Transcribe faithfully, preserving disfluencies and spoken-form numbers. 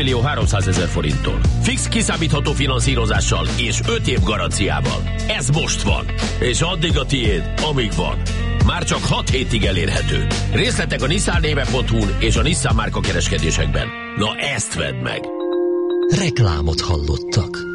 millió háromszázezer forinttól. Fix kiszámítható finanszírozással és öt év garanciával. Ez most van. És addig a tiéd, amíg van. Már csak hat hétig elérhető. Részletek a nissan néve pont hu-n és a Nissan márka kereskedésekben. Na ezt vedd meg! Reklámot hallottak.